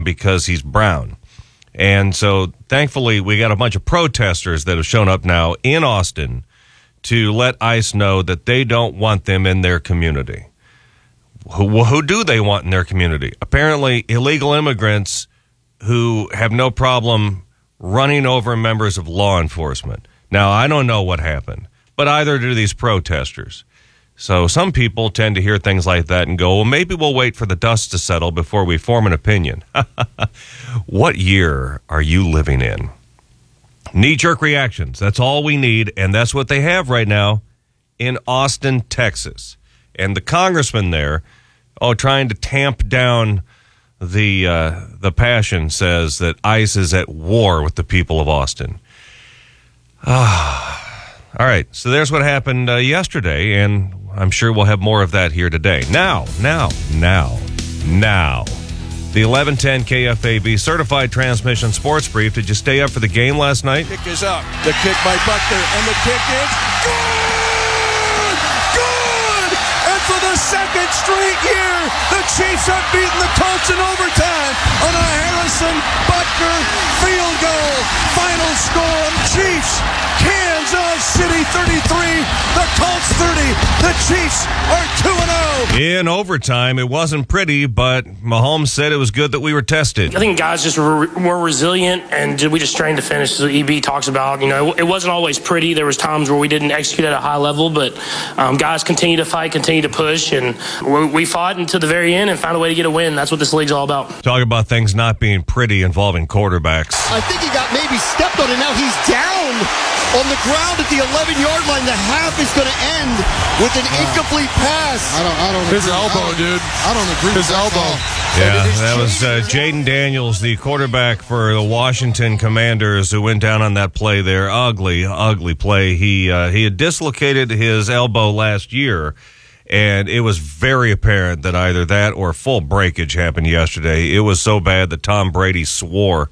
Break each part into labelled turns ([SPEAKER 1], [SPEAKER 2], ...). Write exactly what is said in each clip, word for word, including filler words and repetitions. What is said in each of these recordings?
[SPEAKER 1] because he's brown. And so, thankfully, we got a bunch of protesters that have shown up now in Austin to let ICE know that they don't want them in their community. Who, who do they want in their community? Apparently, illegal immigrants who have no problem running over members of law enforcement. Now, I don't know what happened, but either do these protesters. So some people tend to hear things like that and go, well, maybe we'll wait for the dust to settle before we form an opinion. What year are you living in? Knee-jerk reactions. That's all we need, and that's what they have right now in Austin, Texas. And the congressman there, oh, trying to tamp down the uh, the passion, says that ICE is at war with the people of Austin. Ah, all right, so there's what happened uh, yesterday, and I'm sure we'll have more of that here today. Now, now, now, now. The eleven ten K F A B Certified Transmission Sports Brief. Did you stay up for the game last night?
[SPEAKER 2] Kick is up. The kick by Buckner, and the kick is good! Good! And for the second straight year, the Chiefs have beaten the Colts in overtime on a Harrison Buckner field goal. Final score, Chiefs, Kansas City thirty-three, the Colts thirty. The Chiefs are two and oh.
[SPEAKER 1] In overtime, it wasn't pretty, but Mahomes said it was good that we were tested.
[SPEAKER 3] I think guys just were more resilient, and we just trained to finish. So E B talks about, you know, it wasn't always pretty. There was times where we didn't execute at a high level, but um, guys continue to fight, continue to push, and we fought until the very end and found a way to get a win. That's what this league's all about.
[SPEAKER 1] Talk about things not being pretty involving quarterbacks.
[SPEAKER 4] I think he got maybe stepped on, and now he's down on the ground at the eleven-yard line. The half is going to end with an uh, incomplete pass.
[SPEAKER 5] I don't, I don't
[SPEAKER 2] His
[SPEAKER 5] agree.
[SPEAKER 2] elbow,
[SPEAKER 5] I
[SPEAKER 2] dude.
[SPEAKER 5] I don't agree.
[SPEAKER 2] His elbow.
[SPEAKER 1] Yeah, that was uh, Jaden Daniels, the quarterback for the Washington Commanders, who went down on that play there. Ugly, ugly play. He uh, he had dislocated his elbow last year, and it was very apparent that either that or full breakage happened yesterday. It was so bad that Tom Brady swore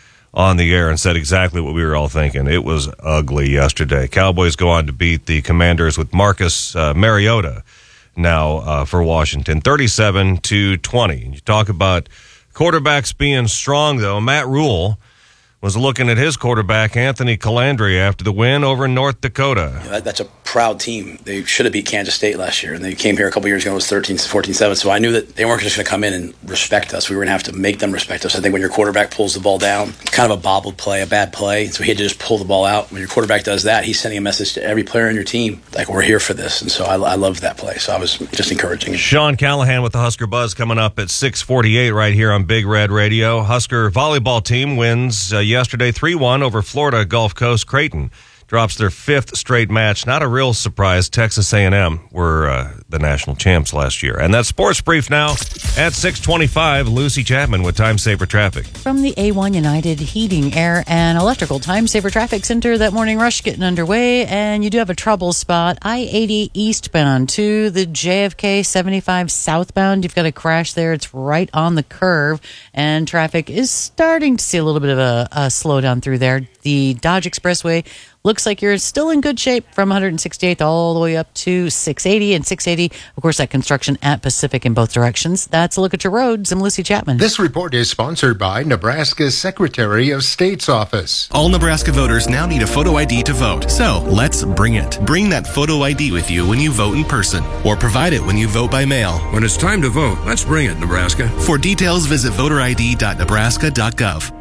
[SPEAKER 1] on the air and said exactly what we were all thinking. It was ugly yesterday. Cowboys go on to beat the Commanders with Marcus uh, Mariota now uh, for Washington, thirty-seven to twenty. You talk about quarterbacks being strong, though. Matt Rule was looking at his quarterback, Anthony Calandri, after the win over in North Dakota.
[SPEAKER 6] Yeah, that, that's a proud team. They should have beat Kansas State last year, and they came here a couple years ago. It was thirteen, fourteen, seven. So I knew that they weren't just going to come in and respect us. We were going to have to make them respect us. I think when your quarterback pulls the ball down, kind of a bobbled play, a bad play, so he had to just pull the ball out. When your quarterback does that, he's sending a message to every player on your team, like, we're here for this. And so I, I loved that play. So I was just encouraging.
[SPEAKER 1] Sean Callahan with the Husker Buzz coming up at six forty-eight right here on Big Red Radio. Husker volleyball team wins uh, yesterday three one over Florida Gulf Coast. Creighton drops their fifth straight match. Not a real surprise. Texas A and M were uh, the national champs last year. And that's Sports Brief now at six twenty-five. Lucy Chapman with Time Saver Traffic.
[SPEAKER 7] From the A one United Heating, Air, and Electrical Time Saver Traffic Center, that morning rush getting underway, and you do have a trouble spot. I eighty eastbound to the J F K seventy-five southbound. You've got a crash there. It's right on the curve, and traffic is starting to see a little bit of a, a slowdown through there. The Dodge Expressway looks like you're still in good shape from one sixty-eighth all the way up to six eighty, and six eighty, of course, that construction at Pacific in both directions. That's a look at your roads. I'm Lucy Chapman.
[SPEAKER 8] This report is sponsored by Nebraska's Secretary of State's office.
[SPEAKER 9] All Nebraska voters now need a photo I D to vote. So let's bring it. Bring that photo I D with you when you vote in person, or provide it when you vote by mail.
[SPEAKER 10] When it's time to vote, let's bring it, Nebraska.
[SPEAKER 9] For details, visit voter I D dot nebraska dot gov.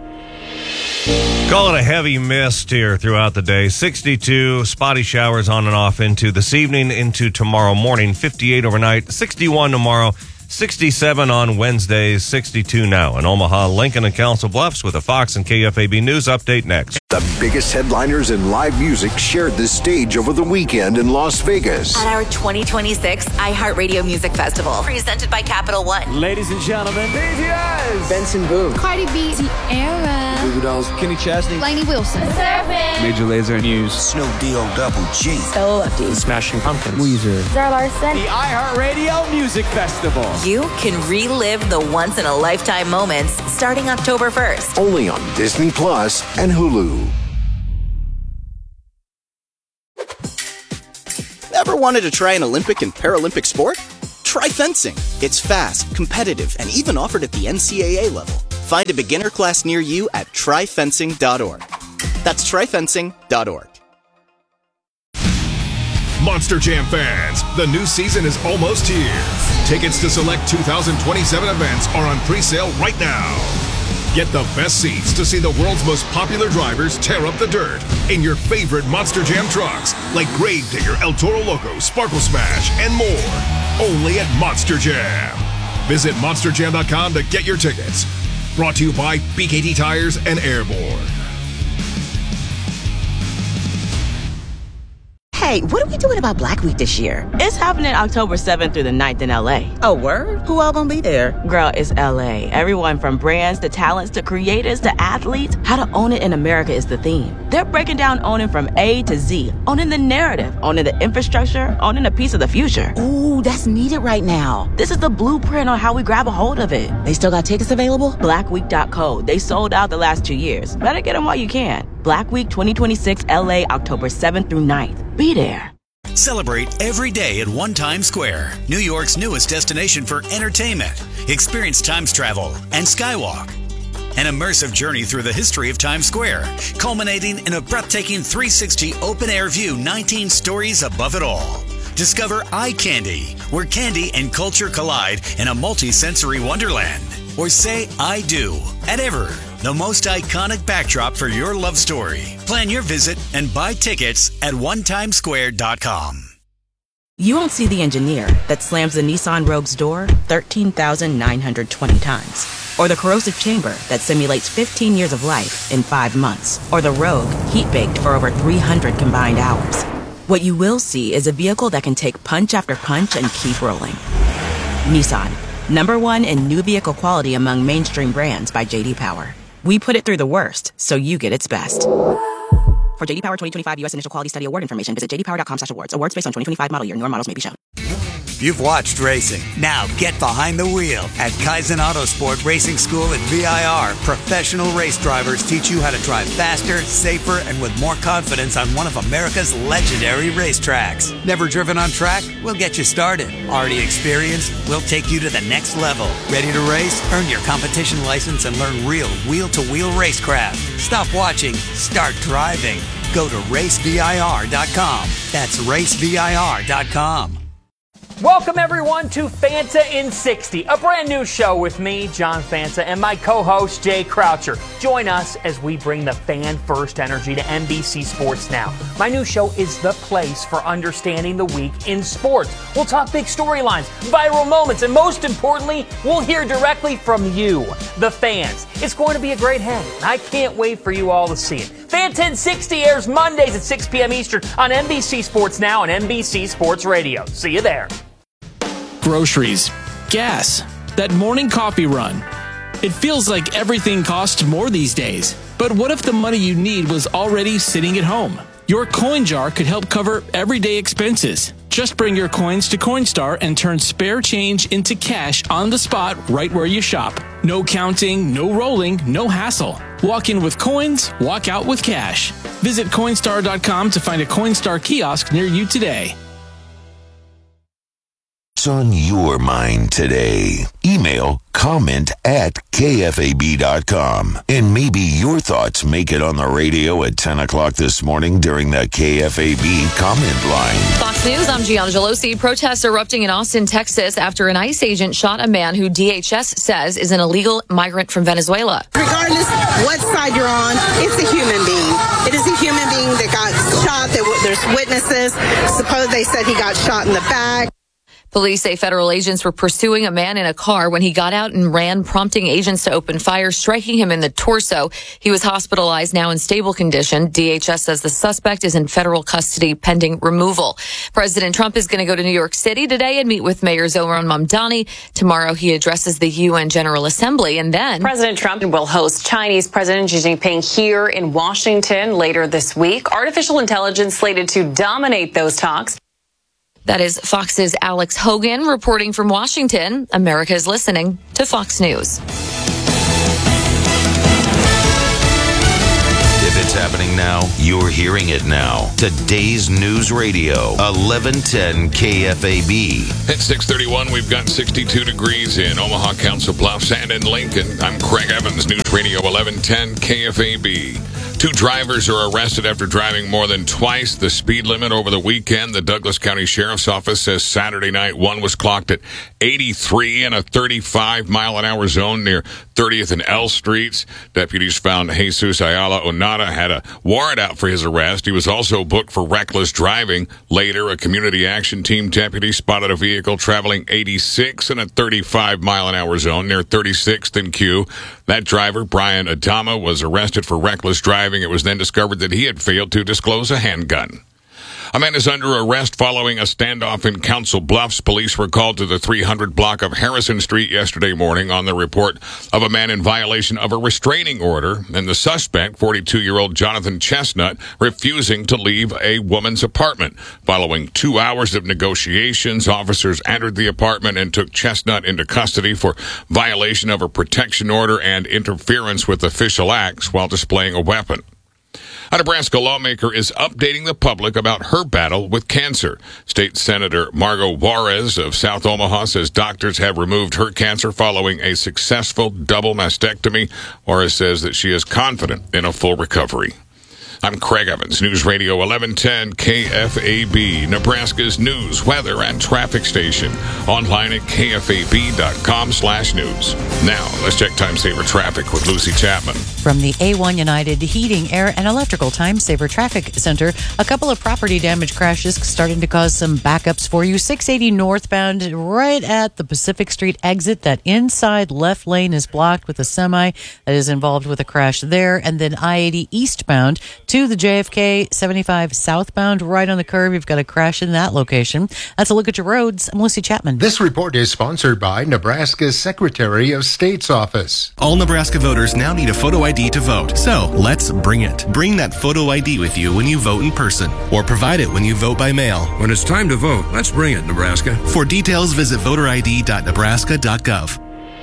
[SPEAKER 1] Call it a heavy mist here throughout the day. sixty-two, spotty showers on and off into this evening, into tomorrow morning. fifty-eight overnight, sixty-one tomorrow, sixty-seven on Wednesday, sixty-two now. In Omaha, Lincoln, and Council Bluffs with a Fox and K F A B News update next.
[SPEAKER 11] The biggest headliners in live music shared the stage over the weekend in Las Vegas.
[SPEAKER 12] At our twenty twenty-six iHeartRadio Music Festival, presented by Capital One.
[SPEAKER 13] Ladies and gentlemen, B T S,
[SPEAKER 14] Benson Boone,
[SPEAKER 15] Cardi B, Sierra,
[SPEAKER 13] Goo Dolls, Kenny Chesney,
[SPEAKER 15] Lainey Wilson, Surfing,
[SPEAKER 13] Major Lazer, Muse,
[SPEAKER 16] Snoop D-O Double G,
[SPEAKER 15] Stella Lefty,
[SPEAKER 13] Smashing Pumpkins,
[SPEAKER 14] Weezer,
[SPEAKER 15] Zara Larson.
[SPEAKER 13] The iHeartRadio Music Festival.
[SPEAKER 12] You can relive the once-in-a-lifetime moments starting October first.
[SPEAKER 11] Only on Disney Plus and Hulu.
[SPEAKER 17] Ever wanted to try an Olympic and Paralympic sport? Try fencing. It's fast, competitive, and even offered at the N C double A level. Find a beginner class near you at try fencing dot org. That's try fencing dot org.
[SPEAKER 5] Monster Jam fans, the new season is almost here. Tickets to select two thousand twenty-seven events are on pre-sale right now. Get the best seats to see the world's most popular drivers tear up the dirt in your favorite Monster Jam trucks like Grave Digger, El Toro Loco, Sparkle Smash, and more. Only at Monster Jam. Visit monster jam dot com to get your tickets. Brought to you by B K T Tires and Airborne.
[SPEAKER 14] Hey, what are we doing about Black Week this year?
[SPEAKER 16] It's happening October seventh through the ninth in L A.
[SPEAKER 14] Oh, word? Who all gonna be there?
[SPEAKER 16] Girl, it's L A. Everyone from brands to talents to creators to athletes. How to own it in America is the theme. They're breaking down owning from A to Z. Owning the narrative, owning the infrastructure, owning a piece of the future.
[SPEAKER 14] Ooh, that's needed right now.
[SPEAKER 16] This is the blueprint on how we grab a hold of it.
[SPEAKER 14] They still got tickets available?
[SPEAKER 16] black week dot co. They sold out the last two years. Better get them while you can. Black Week twenty twenty-six L A, October seventh through ninth. Be there.
[SPEAKER 18] Celebrate every day at One Times Square, New York's newest destination for entertainment. Experience Times travel and Skywalk. An immersive journey through the history of Times Square, culminating in a breathtaking three sixty open-air view, nineteen stories above it all. Discover Eye Candy, where candy and culture collide in a multi-sensory wonderland. Or say I do at Ever, the most iconic backdrop for your love story. Plan your visit and buy tickets at one times square dot com.
[SPEAKER 16] You won't see the engineer that slams the Nissan Rogue's door thirteen thousand nine hundred twenty times. Or the corrosive chamber that simulates fifteen years of life in five months. Or the Rogue heat-baked for over three hundred combined hours. What you will see is a vehicle that can take punch after punch and keep rolling. Nissan, number one in new vehicle quality among mainstream brands by J D Power. We put it through the worst, so you get its best. For J D Power twenty twenty-five U S Initial Quality Study Award information, visit j d power dot com slash awards. Awards based on twenty twenty-five model year. Newer models may be shown.
[SPEAKER 19] You've watched racing. Now get behind the wheel. At Kaizen Autosport Racing School at V I R, professional race drivers teach you how to drive faster, safer, and with more confidence on one of America's legendary racetracks. Never driven on track? We'll get you started. Already experienced? We'll take you to the next level. Ready to race? Earn your competition license and learn real wheel-to-wheel racecraft. Stop watching. Start driving. Go to race v i r dot com. That's race v i r dot com.
[SPEAKER 20] Welcome, everyone, to Fanta in sixty, a brand new show with me, John Fanta, and my co-host, Jay Croucher. Join us as we bring the fan-first energy to N B C Sports Now. My new show is the place for understanding the week in sports. We'll talk big storylines, viral moments, and most importantly, we'll hear directly from you, the fans. It's going to be a great hang, and I can't wait for you all to see it. Fanta in sixty airs Mondays at six p.m. Eastern on N B C Sports Now and N B C Sports Radio. See you there.
[SPEAKER 21] Groceries, gas, that morning coffee run. It feels like everything costs more these days. But what if the money you need was already sitting at home? Your coin jar could help cover everyday expenses. Just bring your coins to Coinstar and turn spare change into cash on the spot right where you shop. No counting, no rolling, no hassle. Walk in with coins, walk out with cash. Visit Coinstar dot com to find a Coinstar kiosk near you today.
[SPEAKER 22] What's on your mind today? Email comment at k f a b dot com. And maybe your thoughts make it on the radio at ten o'clock this morning during the K F A B comment line.
[SPEAKER 23] Fox News, I'm Gianna Gelosi. Protests erupting in Austin, Texas after an ICE agent shot a man who D H S says is an illegal migrant from Venezuela.
[SPEAKER 24] Regardless what side you're on, it's a human being. It is a human being that got shot. There's witnesses. Suppose they said he got shot in the back.
[SPEAKER 23] Police say federal agents were pursuing a man in a car when he got out and ran, prompting agents to open fire, striking him in the torso. He was hospitalized, now in stable condition. D H S says the suspect is in federal custody pending removal. President Trump is going to go to New York City today and meet with Mayor Zohran Mamdani. Tomorrow he addresses the U N General Assembly, and then
[SPEAKER 25] President Trump will host Chinese President Xi Jinping here in Washington later this week. Artificial intelligence slated to dominate those talks.
[SPEAKER 23] That is Fox's Alex Hogan reporting from Washington. America is listening to Fox News.
[SPEAKER 1] If it's happening
[SPEAKER 22] happening now? You're hearing it now. Today's News Radio, eleven ten K F A B.
[SPEAKER 2] At six thirty-one, we've got sixty-two degrees in Omaha, Council Bluffs, and in Lincoln. I'm Craig Evans, News Radio eleven ten K F A B. Two drivers are arrested after driving more than twice the speed limit over the weekend. The Douglas County Sheriff's Office says Saturday night one was clocked at eighty-three in a thirty-five mile an hour zone near thirtieth and L Streets. Deputies found Jesus Ayala Onada had a warrant out for his arrest. He was also booked for reckless driving. Later, a community action team deputy spotted a vehicle traveling eighty-six in a thirty-five mile an hour zone near thirty-sixth and Q. That driver, Brian Adama, was arrested for reckless driving. It was then discovered that he had failed to disclose a handgun. A man is under arrest following a standoff in Council Bluffs. Police were called to the three hundred block of Harrison Street yesterday morning on the report of a man in violation of a restraining order, and the suspect, forty-two-year-old Jonathan Chestnut, refusing to leave a woman's apartment. Following two hours of negotiations, officers entered the apartment and took Chestnut into custody for violation of a protection order and interference with official acts while displaying a weapon. A Nebraska lawmaker is updating the public about her battle with cancer. State Senator Margo Juarez of South Omaha says doctors have removed her cancer following a successful double mastectomy. Juarez says that she is confident in a full recovery. I'm Craig Evans, News Radio eleven ten K F A B, Nebraska's news, weather, and traffic station. Online at K F A B dot com slash news. Now, let's check Time Saver Traffic with Lucy Chapman.
[SPEAKER 3] From the A one United Heating, Air, and Electrical Time Saver Traffic Center, a couple of property damage crashes starting to cause some backups for you. six eighty northbound, right at the Pacific Street exit. That inside left lane is blocked with a semi that is involved with a crash there. And then I eighty eastbound to the J F K seventy-five southbound, right on the curve. You've got a crash in that location. That's a look at your roads. I'm Lucy Chapman.
[SPEAKER 8] This report is sponsored by Nebraska's Secretary of State's office.
[SPEAKER 9] All Nebraska voters now need a photo I D to vote. So let's bring it. Bring that photo I D with you when you vote in person, or provide it when you vote by mail.
[SPEAKER 10] When it's time to vote, let's bring it, Nebraska.
[SPEAKER 9] For details, visit voter I D dot nebraska dot gov.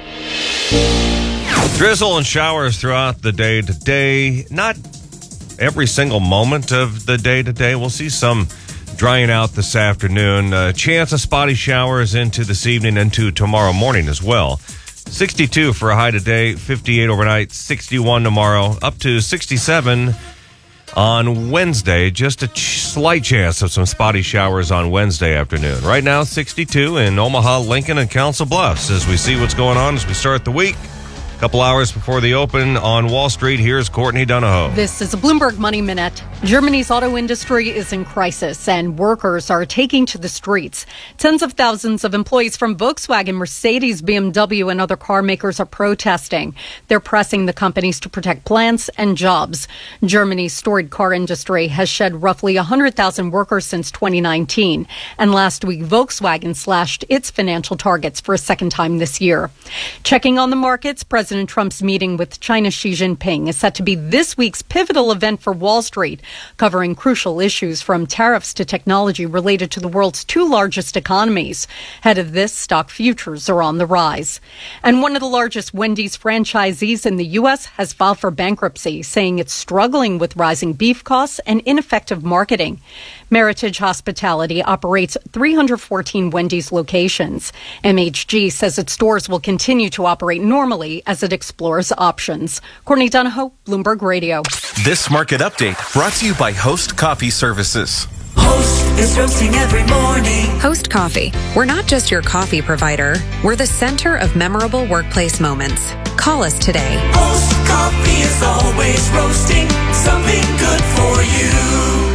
[SPEAKER 1] Drizzle and showers throughout the day today. Not every single moment of the day today. We'll see some drying out this afternoon. Uh, chance of spotty showers into this evening and into tomorrow morning as well. sixty-two for a high today, fifty-eight overnight, sixty-one tomorrow, up to sixty-seven on Wednesday. Just a ch- slight chance of some spotty showers on Wednesday afternoon. Right now, sixty-two in Omaha, Lincoln, and Council Bluffs. As we see what's going on as we start the week. Couple hours before the open on Wall Street, here's Courtney Donahoe.
[SPEAKER 4] This is a Bloomberg Money Minute. Germany's auto industry is in crisis and workers are taking to the streets. Tens of thousands of employees from Volkswagen, Mercedes, B M W, and other car makers are protesting. They're pressing the companies to protect plants and jobs. Germany's storied car industry has shed roughly one hundred thousand workers since twenty nineteen. And last week, Volkswagen slashed its financial targets for a second time this year. Checking on the markets, President President Trump's meeting with China's Xi Jinping is set to be this week's pivotal event for Wall Street, covering crucial issues from tariffs to technology related to the world's two largest economies. Ahead of this, stock futures are on the rise. And one of the largest Wendy's franchisees in the U S has filed for bankruptcy, saying it's struggling with rising beef costs and ineffective marketing. Meritage Hospitality operates three hundred fourteen Wendy's locations. M H G says its stores will continue to operate normally as it explores options. Courtney Donahoe, Bloomberg Radio.
[SPEAKER 6] This market update brought to you by Host Coffee Services.
[SPEAKER 7] Host is roasting every morning.
[SPEAKER 26] Host Coffee. We're not just your coffee provider. We're the center of memorable workplace moments. Call us today.
[SPEAKER 7] Host Coffee is always roasting something good for you.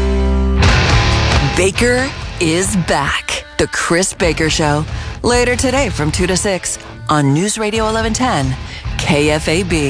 [SPEAKER 27] Baker is back. The Chris Baker Show. Later today from two to six on News Radio eleven ten, K F A B.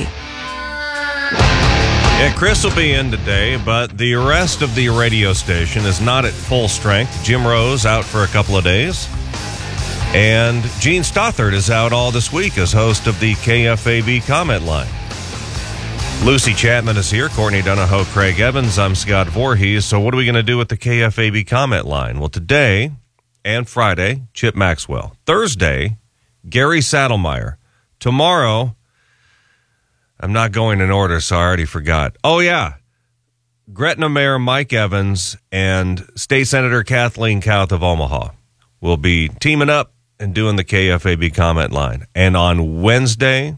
[SPEAKER 1] Yeah, Chris will be in today, but the rest of the radio station is not at full strength. Jim Rose out for a couple of days. And Gene Stothert is out all this week as host of the K F A B comment line. Lucy Chapman is here, Courtney Donahoe, Craig Evans. I'm Scott Voorhees. So what are we going to do with the K F A B comment line? Well, today and Friday, Chip Maxwell. Thursday, Gary Saddlemeyer. Tomorrow, I'm not going in order, so I already forgot. Oh, yeah. Gretna Mayor Mike Evans and State Senator Kathleen Kauth of Omaha will be teaming up and doing the K F A B comment line. And on Wednesday,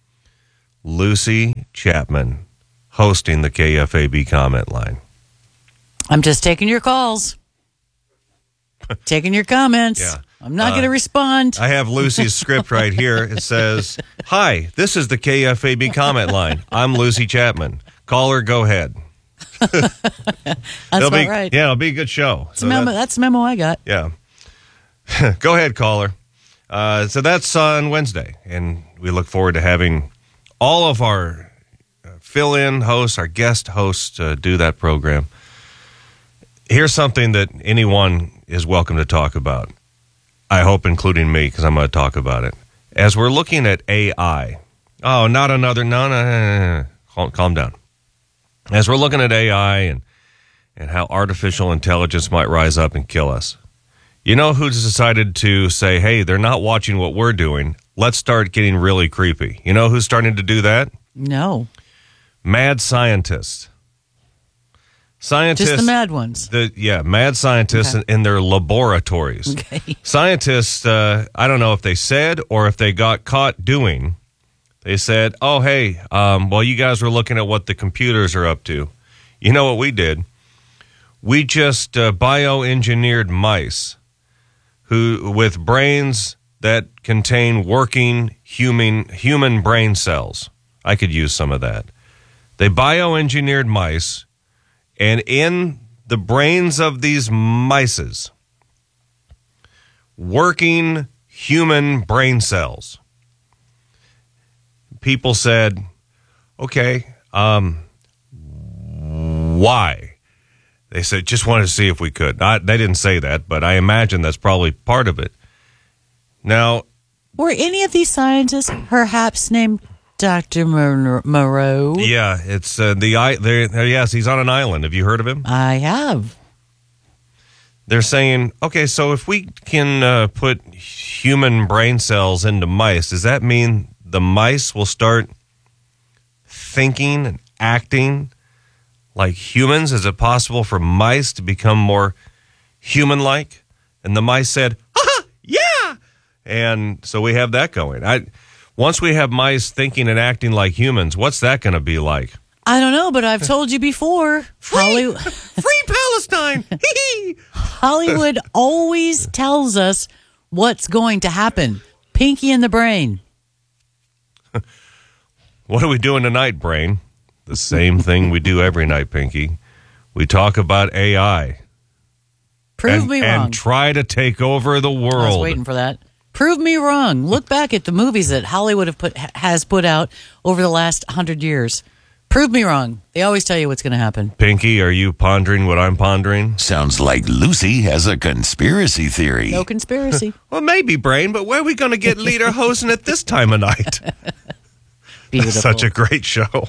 [SPEAKER 1] Lucy Chapman hosting the K F A B comment line.
[SPEAKER 3] I'm just taking your calls, taking your comments.
[SPEAKER 1] Yeah.
[SPEAKER 3] I'm not
[SPEAKER 1] Uh,
[SPEAKER 3] going to respond.
[SPEAKER 1] I have Lucy's script right here. It says, "Hi, this is the K F A B comment line. I'm Lucy Chapman. Caller, go ahead."
[SPEAKER 3] That's
[SPEAKER 1] It'll
[SPEAKER 3] about
[SPEAKER 1] be,
[SPEAKER 3] right.
[SPEAKER 1] Yeah, it'll be a good show.
[SPEAKER 3] That's, so memo, that, that's the memo I got.
[SPEAKER 1] Yeah. Go ahead, caller. Uh, so that's on Wednesday, and we look forward to having all of our uh, fill-in hosts, our guest hosts, uh, do that program. Here's something that anyone is welcome to talk about. I hope including me, because I'm going to talk about it. As we're looking at A I. Oh, not another, no, no, no, no, no. Calm, calm down. As we're looking at A I and, and how artificial intelligence might rise up and kill us, you know who's decided to say, hey, they're not watching what we're doing. Let's start getting really creepy. You know who's starting to do that?
[SPEAKER 3] No.
[SPEAKER 1] Mad scientists. Scientists.
[SPEAKER 3] Just the mad ones.
[SPEAKER 1] The, yeah, mad scientists okay. in, in their laboratories.
[SPEAKER 3] Okay.
[SPEAKER 1] Scientists, uh, I don't know if they said or if they got caught doing, they said, oh, hey, um, well, you guys were looking at what the computers are up to. You know what we did? We just uh, bioengineered mice who with brains that contain working human human brain cells. I could use some of that. They bioengineered mice, and in the brains of these mices, working human brain cells. People said, okay, um, why? They said, just wanted to see if we could. Not, they didn't say that, but I imagine that's probably part of it. Now,
[SPEAKER 3] were any of these scientists perhaps named Doctor Moreau?
[SPEAKER 1] Yeah, it's uh, the I. Yes, he's on an island. Have you heard of him?
[SPEAKER 3] I have.
[SPEAKER 1] They're saying, okay, so if we can uh, put human brain cells into mice, does that mean the mice will start thinking and acting like humans? Is it possible for mice to become more human-like? And the mice said, ha, yeah! And so we have that going. I, once we have mice thinking and acting like humans, what's that going to be like?
[SPEAKER 3] I don't know, but I've told you before.
[SPEAKER 1] Free,
[SPEAKER 3] Hollywood,
[SPEAKER 1] free Palestine!
[SPEAKER 3] Hollywood always tells us what's going to happen. Pinky in the brain.
[SPEAKER 1] What are we doing tonight, brain? The same thing we do every night, Pinky. We talk about A I.
[SPEAKER 3] Prove
[SPEAKER 1] and,
[SPEAKER 3] me wrong.
[SPEAKER 1] And try to take over the world.
[SPEAKER 3] I was waiting for that. Prove me wrong. Look back at the movies that Hollywood have put, has put out over the last hundred years. Prove me wrong. They always tell you what's going to happen.
[SPEAKER 1] Pinky, are you pondering what I'm pondering?
[SPEAKER 22] Sounds like Lucy has a conspiracy theory.
[SPEAKER 3] No conspiracy.
[SPEAKER 1] Well, maybe, brain, but where are we going to get Leader Hosen at this time of night?
[SPEAKER 3] Beautiful.
[SPEAKER 1] Such a great show.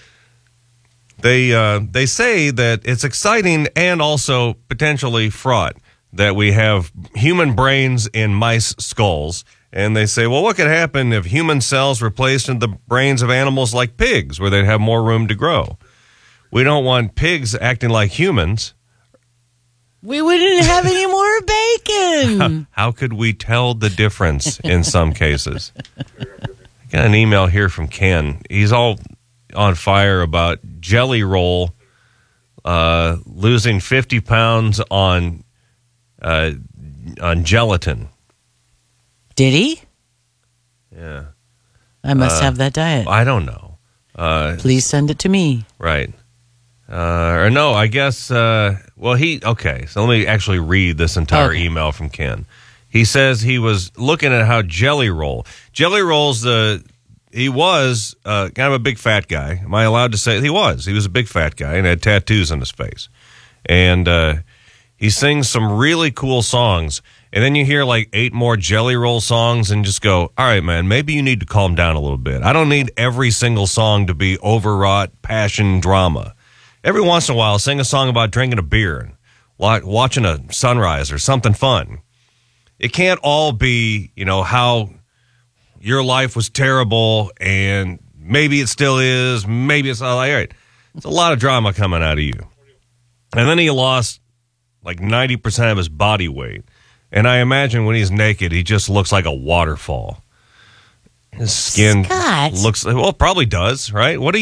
[SPEAKER 1] They uh, they say that it's exciting and also potentially fraught that we have human brains in mice skulls. And they say, well, what could happen if human cells replaced in the brains of animals like pigs, where they'd have more room to grow? We don't want pigs acting like humans.
[SPEAKER 3] We wouldn't have any more bacon.
[SPEAKER 1] How could we tell the difference in some cases? I got an email here from Ken. He's all on fire about Jelly Roll uh, losing fifty pounds on uh, on gelatin.
[SPEAKER 3] Did he?
[SPEAKER 1] Yeah.
[SPEAKER 3] I must
[SPEAKER 1] uh,
[SPEAKER 3] have that diet.
[SPEAKER 1] I don't know. Uh,
[SPEAKER 3] Please send it to me.
[SPEAKER 1] Right. Uh, or no, I guess, uh, well, he, okay, so let me actually read this entire okay. email from Ken. He says he was looking at how Jelly Roll, Jelly Roll's the, he was uh, kind of a big fat guy. Am I allowed to say? He was. He was a big fat guy and had tattoos on his face. And uh, he sings some really cool songs. And then you hear like eight more Jelly Roll songs and just go, all right, man, maybe you need to calm down a little bit. I don't need every single song to be overwrought passion drama. Every once in a while, sing a song about drinking a beer and watching a sunrise or something fun. It can't all be, you know, how your life was terrible and maybe it still is, maybe it's all right. It's a lot of drama coming out of you. And then he lost like ninety percent of his body weight. And I imagine when he's naked, he just looks like a waterfall. His skin
[SPEAKER 3] Scott.
[SPEAKER 1] looks, well, it probably does, right? What do you